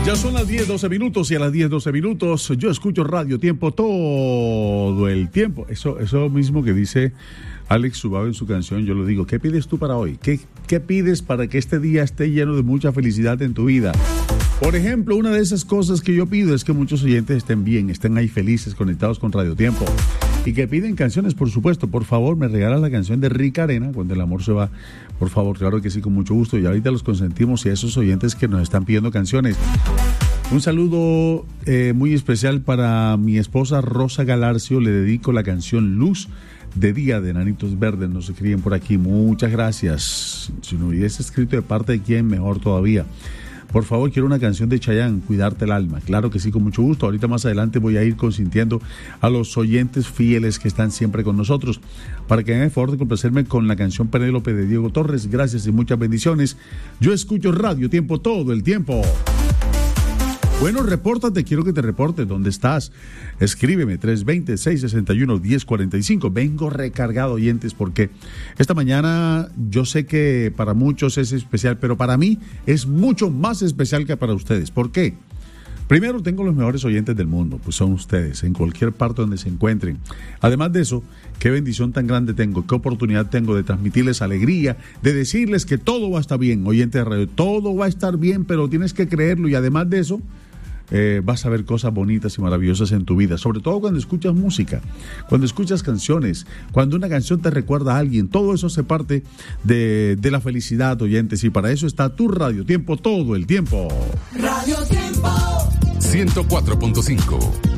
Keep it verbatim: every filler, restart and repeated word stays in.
Ya son las diez, doce minutos y a las diez, doce minutos yo escucho Radio Tiempo todo el tiempo. Eso, eso mismo que dice Alex Ubago en su canción, yo lo digo. ¿Qué pides tú para hoy? ¿Qué, qué pides para que este día esté lleno de mucha felicidad en tu vida? Por ejemplo, una de esas cosas que yo pido es que muchos oyentes estén bien, estén ahí felices, conectados con Radio Tiempo. Y que piden canciones, por supuesto. Por favor, me regalan la canción de Rick Arena, Cuando el amor se va. Por favor, claro que sí, con mucho gusto. Y ahorita los consentimos y a esos oyentes que nos están pidiendo canciones. Un saludo eh, muy especial para mi esposa Rosa Galarcio. Le dedico la canción Luz de Día de Enanitos Verdes. Nos escriben por aquí. Muchas gracias. Si no hubiese escrito de parte de quién, mejor todavía. Por favor, quiero una canción de Chayanne, Cuidarte el alma. Claro que sí, con mucho gusto. Ahorita más adelante voy a ir consintiendo a los oyentes fieles que están siempre con nosotros. Para que hagan el favor de complacerme con la canción Penélope de Diego Torres. Gracias y muchas bendiciones. Yo escucho Radio Tiempo todo el tiempo. Bueno, repórtate, quiero que te reportes. ¿Dónde estás? Escríbeme, tres dos cero, seis seis uno, uno cero cuatro cinco. Vengo recargado, oyentes, porque esta mañana yo sé que para muchos es especial, pero para mí es mucho más especial que para ustedes. ¿Por qué? Primero, tengo los mejores oyentes del mundo, pues son ustedes, en cualquier parte donde se encuentren. Además de eso, qué bendición tan grande tengo, qué oportunidad tengo de transmitirles alegría, de decirles que todo va a estar bien, oyentes de radio, todo va a estar bien, pero tienes que creerlo. Y además de eso, Eh, vas a ver cosas bonitas y maravillosas en tu vida, sobre todo cuando escuchas música, cuando escuchas canciones, cuando una canción te recuerda a alguien. Todo eso hace parte de, de la felicidad, oyentes, y para eso está tu Radio Tiempo todo el tiempo. Radio Tiempo ciento cuatro punto cinco.